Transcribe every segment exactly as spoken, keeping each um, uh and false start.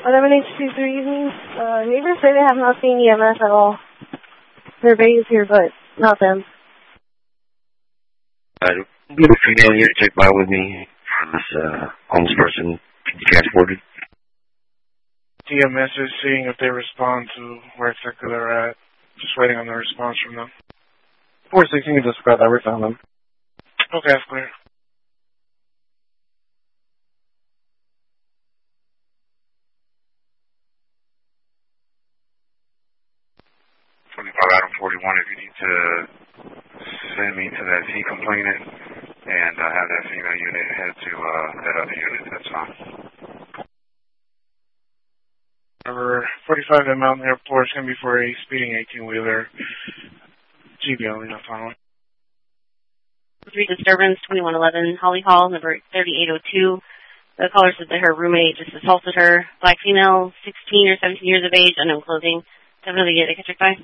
eleven H two three evenings. Uh, neighbors say they have not seen E M S at all. They're vegas here, but not them. Uh, we have a female here to check by with me for this uh, homeless person transported. E M S is seeing if they respond to where exactly they're at. Just waiting on the response from them. four sixteen, just about that. We found them. Okay, that's clear. twenty-five Adam forty-one, if you need to send me to that Z complainant and uh, have that female unit head to uh, that other unit, that's fine. Number forty-five at Mountain Airport is going to be for a speeding eighteen-wheeler. G B only, not final. Three disturbance, twenty-one eleven, Holly Hall, number thirty-eight oh two. The caller said that her roommate just assaulted her. Black female, sixteen or seventeen years of age, unknown clothing. Definitely get a check by.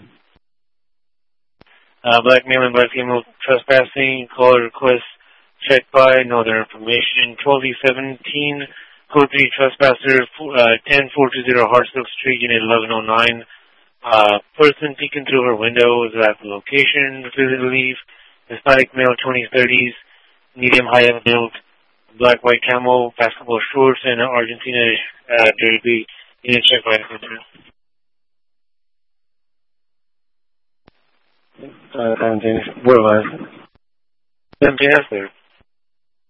Uh, black male and black female trespassing. Caller request check by. No other information. twelve E seventeen, code three trespasser, uh, ten four two zero Hartsville Street, unit eleven oh nine. Uh, person peeking through her window is at the location. Refusing to leave. Hispanic male, twenties, thirties, medium high build, black white camo, basketball shorts, and Argentina uh, derby. Unit check by. Uh, seventeen. Where was it? seventeen, that's there.